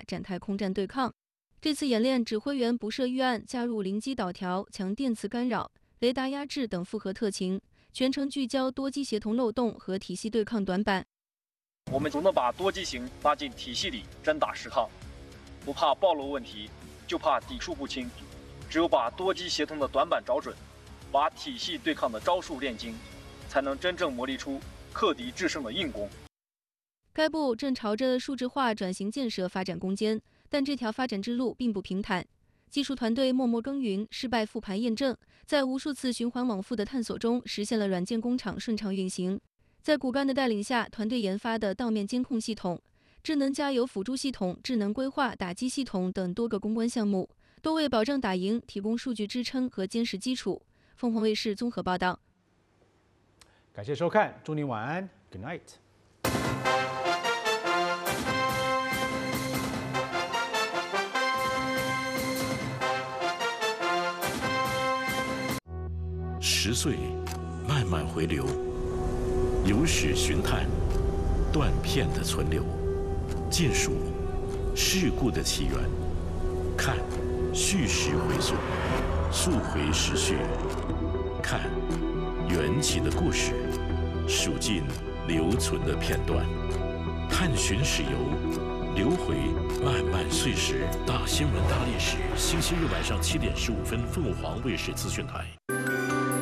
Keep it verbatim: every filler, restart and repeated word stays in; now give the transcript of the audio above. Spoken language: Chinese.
展开空战对抗。这次演练，指挥员不设预案，加入灵机导调、强电磁干扰、雷达压制等复合特勤，全程聚焦多机协同漏洞和体系对抗短板。 我们总能把多机型拉进体系里真打实抗，不怕暴露问题，就怕底数不清。只有把多机协同的短板找准，把体系对抗的招数练精，才能真正磨砺出克敌制胜的硬功。 该部正朝着数字化转型建设发展攻坚，但这条发展之路并不平坦。技术团队默默耕耘，失败复盘验证，在无数次循环往复的探索中，实现了软件工厂顺畅运行。在骨干的带领下，团队研发的道面监控系统、智能加油辅助系统、智能规划打击系统等多个攻关项目，都为保障打赢提供数据支撑和坚实基础。凤凰卫视综合报道。 感谢收看，祝您晚安 ，Good night。 十岁，慢慢回流，由史寻探，断片的存留，尽数事故的起源，看叙事回溯，溯回时序，看缘起的故事，数尽留存的片段，探寻史游，流回漫漫岁时。大新闻大历史，星期日晚上七点十五分，凤凰卫视资讯台。